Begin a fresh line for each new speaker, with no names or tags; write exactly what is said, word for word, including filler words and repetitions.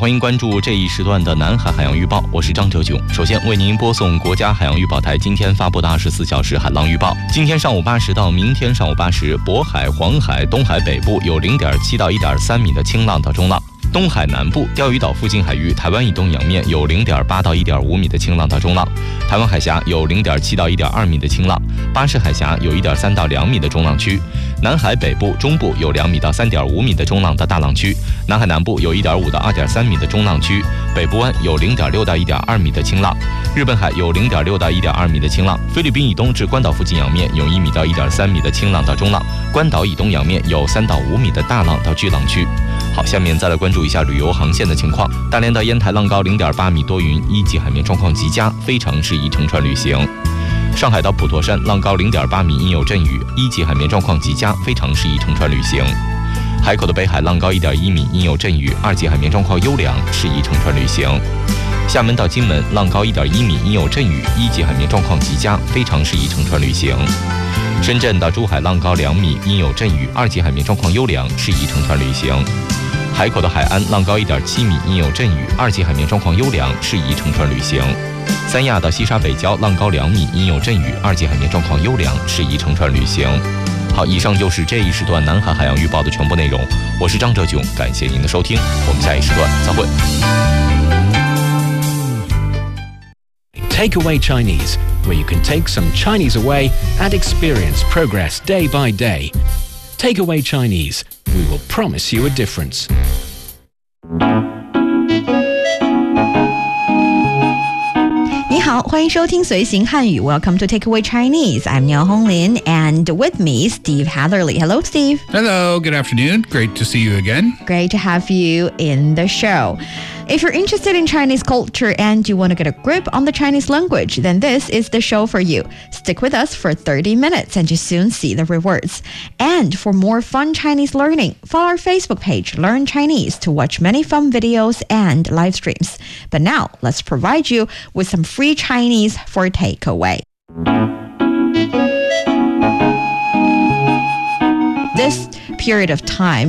欢迎关注这一时段的南海海洋预报，我是张哲炯。首先为您播送国家海洋预报台今天发布的二十四小时海浪预报。今天上午八时到明天上午八时，渤海、黄海、东海北部有 零点七到一点三米的轻浪到中浪。东海南部、钓鱼岛附近海域、台湾以东洋面有 零点八到一点五米的轻浪到中浪，台湾海峡有 零点七到一点二米的轻浪，巴士海峡有 一点三到两米的中浪区，南海北部、中部有两米到三点五米的中浪到大浪区，南海南部有 一点五到二点三米的中浪区，北部湾有 零点六到一点二米的轻浪，日本海有 零点六到一点二米的轻浪，菲律宾以东至关岛附近洋面有一米到一点三米的轻浪到中浪，关岛以东洋面有三到五米的大浪到巨浪区。好，下面再来关注一下旅游航线的情况。大连到烟台浪高 零点八米多云，一级海面状况极佳，非常适宜乘船旅行。上海到普陀山浪高 零点八米，阴有阵雨，一级海面状况极佳，非常适宜乘船旅行。海口的北海浪高 一点一米，阴有阵雨，二级海面状况优良，适宜乘船旅行。厦门到金门浪高 一点一米，阴有阵雨，一级海面状况极佳，非常适宜乘船旅行。深圳到珠海浪高两米，阴有阵雨，二级海面状况优良，适宜乘船旅行。海口的海安浪高 一点七米，阴有阵雨，二级海面状况优良，适宜乘船旅行。三亚到西沙北礁浪高两米，阴有阵雨，二级海面状况优良，适宜乘船旅行。好，以上就是这一时段南海海洋预报的全部内容。我是张哲炯，感谢您的收听，我们下一时段再会。
Takeaway Chinese, where you can take some Chinese away and experience progress day by day. Takeaway Chinese, we will promise you a difference.
你好，欢迎收听随行汉语 Welcome to Takeaway Chinese. I'm Niao Honglin, and with me, Steve Hatherley. Hello, Steve.
Hello, good afternoon. Great to see you again.
Great to have you in the show. If you're interested in Chinese culture and you want to get a grip on the Chinese language, then this is the show for you. Stick with us for thirty minutes and you soon see the rewards. And for more fun Chinese learning, follow our Facebook page, Learn Chinese, to watch many fun videos and live streams. But now, let's provide you with some free Chinese for takeaway. This period of time